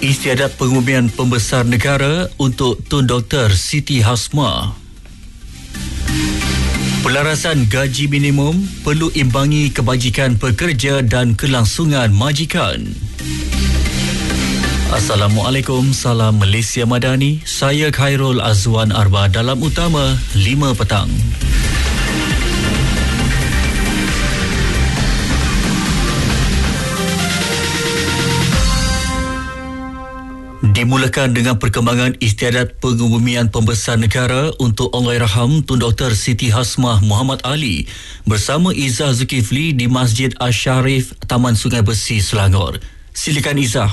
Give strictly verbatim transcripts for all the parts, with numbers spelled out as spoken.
Istiadat pengumuman pembesar negara untuk Tun Doktor Siti Hasmah. Pelarasan gaji minimum perlu imbangi kebajikan pekerja dan kelangsungan majikan. Assalamualaikum, salam Malaysia Madani. Saya Khairul Azwan Arba dalam utama lima petang. Dimulakan dengan perkembangan istiadat pengumuman pembesar negara untuk Allahyarham Tun Doktor Siti Hasmah Muhammad Ali bersama Izzah Zulkifli di Masjid Asy-Syarif, Taman Sungai Besi, Selangor. Silakan Izzah.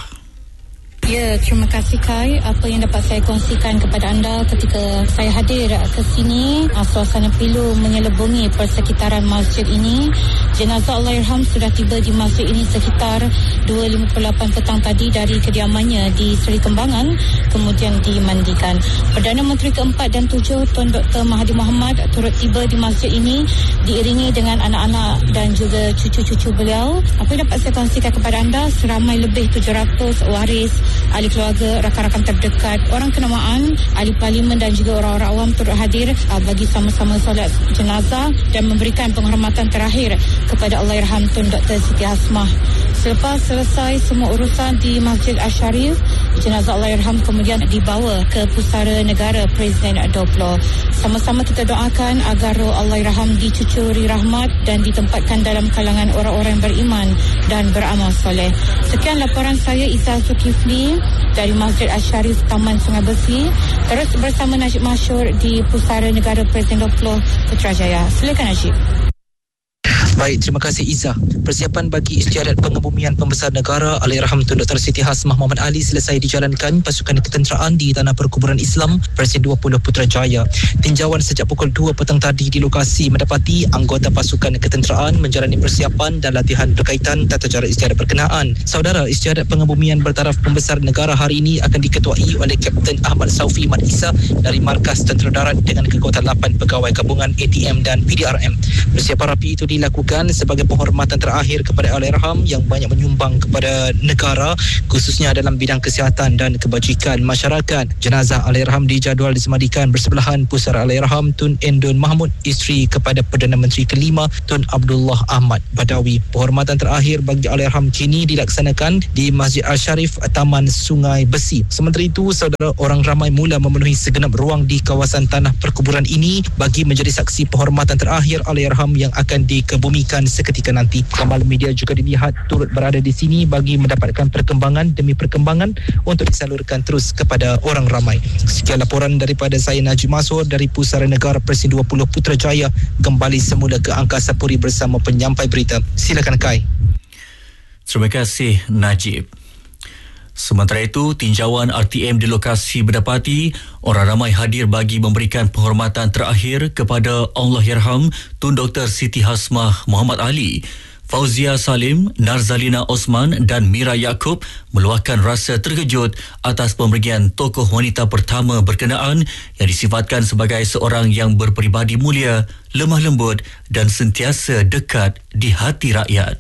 Ya, terima kasih Kai. Apa yang dapat saya kongsikan kepada anda ketika saya hadir ke sini, suasana pilu menyelubungi persekitaran masjid ini. Jenazah Allahyarham sudah tiba di masjid ini sekitar dua lima puluh lapan petang tadi dari kediamannya di Seri Kembangan, kemudian dimandikan. Perdana Menteri keempat dan tujuh Tun Doktor Mahathir Mohamad turut tiba di masjid ini diiringi dengan anak-anak dan juga cucu-cucu beliau. Apa yang dapat saya kongsikan kepada anda, seramai lebih tujuh ratus waris, ahli keluarga, rakan-rakan terdekat, orang kenamaan, ahli parlimen dan juga orang-orang awam turut hadir uh, bagi sama-sama solat jenazah dan memberikan penghormatan terakhir kepada Allahyarham Tun Doktor Siti Hasmah. Selepas selesai semua urusan di Masjid Asy-Syarif, jenazah Allahyarham kemudian dibawa ke Pusara Negara Presiden Doplo. Sama-sama kita doakan agar roh Allahyarham dicucuri rahmat dan ditempatkan dalam kalangan orang-orang beriman dan beramal soleh. Sekian laporan saya, Izzah Zulkifli dari Masjid Asy-Syarif, Taman Sungai Besi. Terus bersama Najib Masyur di Pusara Negara Presiden Doplo, Putrajaya. Silakan Najib. Baik, terima kasih Izzah. Persiapan bagi istiadat pengumuman pembesar negara Allahyarham Tun Doktor Siti Hasmah Muhammad Ali selesai dijalankan pasukan ketenteraan di Tanah Perkuburan Islam Presiden dua puluh Putrajaya. Tinjauan sejak pukul dua petang tadi di lokasi mendapati anggota pasukan ketenteraan menjalani persiapan dan latihan berkaitan tata cara istiadat berkenaan. Saudara, istiadat pengumuman bertaraf pembesar negara hari ini akan diketuai oleh Kapten Ahmad Saufi Mat Isa dari Markas Tentera Darat dengan kekuatan lapan pegawai gabungan A T M dan P D R M. Persiapan rapi itu dilakukan sebagai penghormatan terakhir kepada Allahyarham yang banyak menyumbang kepada negara, khususnya dalam bidang kesihatan dan kebajikan masyarakat. Jenazah Allahyarham dijadual disemandikan bersebelahan pusara Allahyarham Tun Endun Mahmud, isteri kepada Perdana Menteri kelima Tun Abdullah Ahmad Badawi. Penghormatan terakhir bagi Allahyarham kini dilaksanakan di Masjid Asy-Syarif, Taman Sungai Besi. Sementara itu, saudara, orang ramai mula memenuhi segenap ruang di kawasan Tanah Perkuburan ini bagi menjadi saksi penghormatan terakhir Allahyarham yang akan dikebumikan seketika nanti. Kembali media juga dilihat turut berada di sini bagi mendapatkan perkembangan demi perkembangan untuk disalurkan terus kepada orang ramai. Sekian laporan daripada saya, Najib Masyur dari Pusara Negara Presiden dua puluh Putrajaya. Kembali semula ke Angkasa Puri bersama penyampai berita. Silakan Kai. Terima kasih Najib. Sementara itu, tinjauan R T M di lokasi berdapati orang ramai hadir bagi memberikan penghormatan terakhir kepada Allahyarham Tun Doktor Siti Hasmah Muhammad Ali. Fauzia Salim, Narzalina Osman dan Mira Yaakob meluahkan rasa terkejut atas pemberian tokoh wanita pertama berkenaan yang disifatkan sebagai seorang yang berperibadi mulia, lemah lembut dan sentiasa dekat di hati rakyat.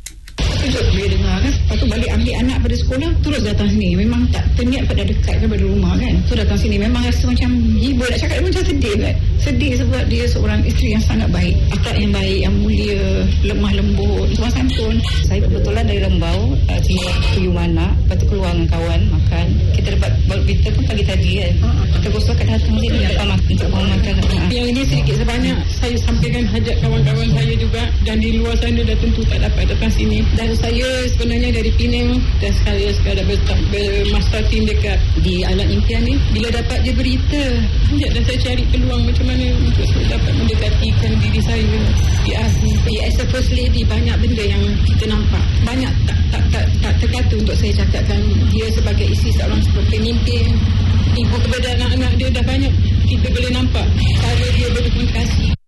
Kejut dia dengar kan. Lepas tu balik ambil anak pada sekolah, terus datang sini. Memang tak terniat pada dekat daripada rumah kan. Tu datang sini memang rasa macam ibu nak cakap macam sedih kan. Sedih sebab dia seorang isteri yang sangat baik, akhlak yang baik, yang mulia, lemah lembut, sopan santun. Saya kebetulan dari Lembau, uh, tinggal Puyu Manak. Lepas tu keluar dengan kawan makan. Kita dapat baru kita pun pagi tadi kan. Kita gosok kat datang sini dapat makan untuk bawa makan. Yang ini sedikit sebanyak saya sampaikan hajat kawan-kawan saya juga, dan di luar sana dah tentu tak dapat datang sini. Dan saya sebenarnya dari Penang dan sekali sekadar bermaster team dekat di Alam Impian ni. Bila dapat je berita, dan saya cari peluang macam mana untuk saya dapat mendekatikan diri saya di asli. As a first lady, banyak benda yang kita nampak. Banyak tak tak tak, tak terkata untuk saya cakapkan. Dia sebagai isteri seorang pemimpin, ibu kepada anak-anak dia, dah banyak kita boleh nampak cara dia berkomunikasi.